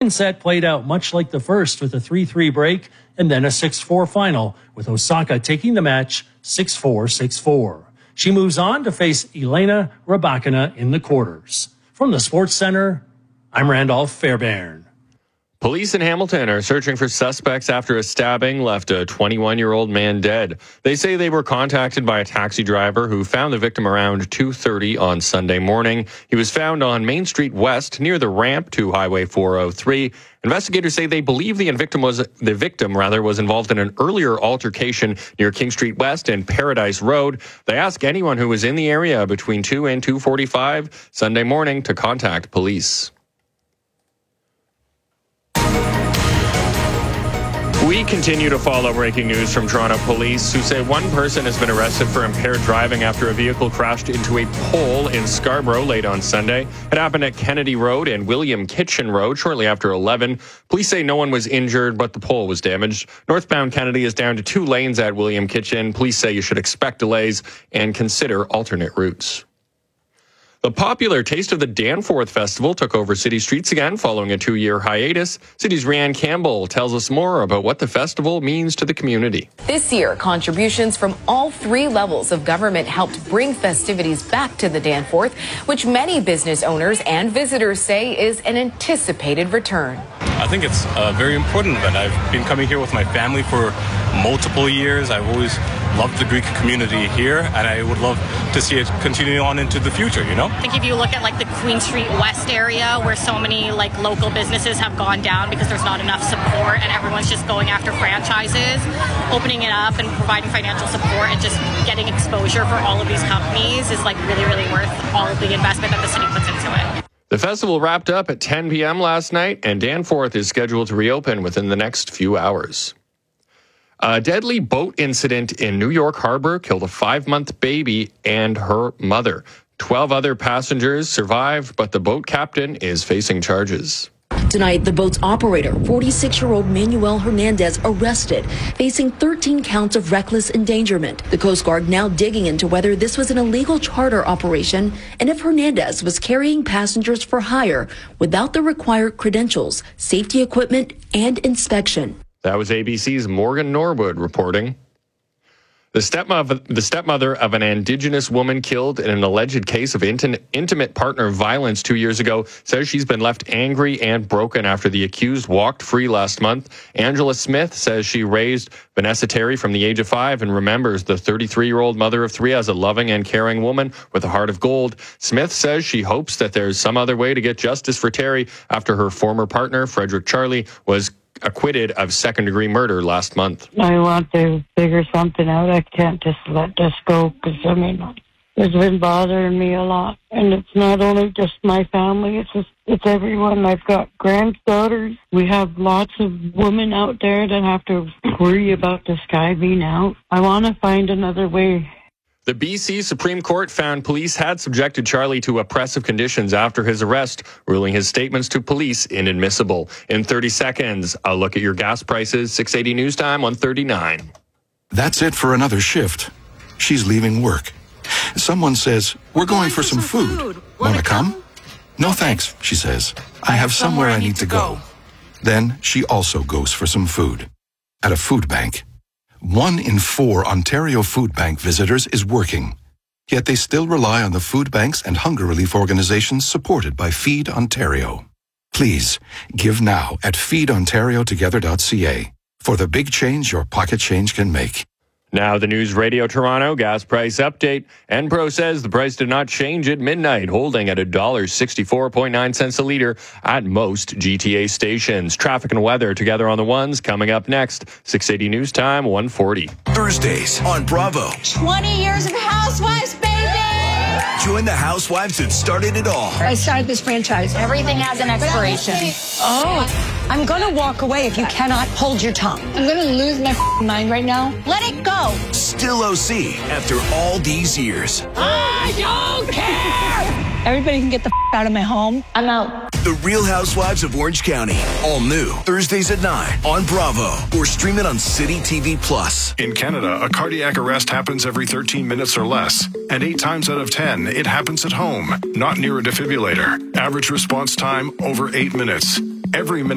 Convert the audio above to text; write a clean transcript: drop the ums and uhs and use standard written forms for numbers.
second set played out much like the first with a 3-3 break and then a 6-4 final, with Osaka taking the match 6-4, 6-4. She moves on to face Elena Rybakina in the quarters. From the Sports Center, I'm Randolph Fairbairn. Police in Hamilton are searching for suspects after a stabbing left a 21-year-old man dead. They say they were contacted by a taxi driver who found the victim around 2:30 on Sunday morning. He was found on Main Street West near the ramp to Highway 403. Investigators say they believe the victim was involved in an earlier altercation near King Street West and Paradise Road. They ask anyone who was in the area between 2 and 2:45 Sunday morning to contact police. We continue to follow breaking news from Toronto police, who say one person has been arrested for impaired driving after a vehicle crashed into a pole in Scarborough late on Sunday. It happened at Kennedy Road and William Kitchen Road shortly after 11. Police say no one was injured, but the pole was damaged. Northbound Kennedy is down to 2 lanes at William Kitchen. Police say you should expect delays and consider alternate routes. The popular Taste of the Danforth Festival took over city streets again following a 2-year hiatus. City's Rianne Campbell tells us more about what the festival means to the community. This year, contributions from all 3 levels of government helped bring festivities back to the Danforth, which many business owners and visitors say is an anticipated return. I think it's a very important event. I've been coming here with my family for multiple years. I've always loved the Greek community here, and I would love to see it continue on into the future, you know? I think if you look at like the Queen Street West area, where so many like local businesses have gone down because there's not enough support and everyone's just going after franchises, opening it up and providing financial support and just getting exposure for all of these companies is like really, really worth all of the investment that the city puts into it. The festival wrapped up at 10 p.m. last night, and Danforth is scheduled to reopen within the next few hours. A deadly boat incident in New York Harbor killed a 5-month baby and her mother. 12 other passengers survived, but the boat captain is facing charges. Tonight, the boat's operator, 46-year-old Manuel Hernandez, arrested, facing 13 counts of reckless endangerment. The Coast Guard now digging into whether this was an illegal charter operation and if Hernandez was carrying passengers for hire without the required credentials, safety equipment, and inspection. That was ABC's Morgan Norwood reporting. The stepmother of an Indigenous woman killed in an alleged case of intimate partner violence 2 years ago says she's been left angry and broken after the accused walked free last month. Angela Smith says she raised Vanessa Terry from the age of 5 and remembers the 33-year-old mother of 3 as a loving and caring woman with a heart of gold. Smith says she hopes that there's some other way to get justice for Terry after her former partner, Frederick Charlie, was acquitted of second-degree murder last month. I want to figure something out. I can't just let this go because, it's been bothering me a lot. And it's not only just my family, it's everyone. I've got granddaughters. We have lots of women out there that have to worry about the sky being out. I want to find another way. The BC Supreme Court found police had subjected Charlie to oppressive conditions after his arrest, ruling his statements to police inadmissible. In 30 seconds, a look at your gas prices. 680 News Time, 1:39. That's it for another shift. She's leaving work. Someone says, "We're going for some food. Wanna come?" "No thanks," she says. "I have somewhere I need to go." Then she also goes for some food. At a food bank. 1 in 4 Ontario Food Bank visitors is working. Yet they still rely on the food banks and hunger relief organizations supported by Feed Ontario. Please, give now at feedontariotogether.ca for the big change your pocket change can make. Now the News Radio Toronto gas price update. Enpro says the price did not change at midnight, holding at $1.64.9 a liter at most GTA stations. Traffic and weather together on the ones coming up next. 680 News Time, 1:40. Thursdays on Bravo. 20 years of Housewives, baby! Join the housewives that started it all. I started this franchise. Everything has an expiration. Oh, I'm going to walk away if you cannot hold your tongue. I'm going to lose my mind right now. Let it go. Still OC after all these years. I don't care. Everybody can get the out of my home. I'm out. The Real Housewives of Orange County. All new. Thursdays at 9 on Bravo. Or stream it on City TV Plus. In Canada, a cardiac arrest happens every 13 minutes or less. And 8 times out of 10, it happens at home, not near a defibrillator. Average response time, over 8 minutes. Every minute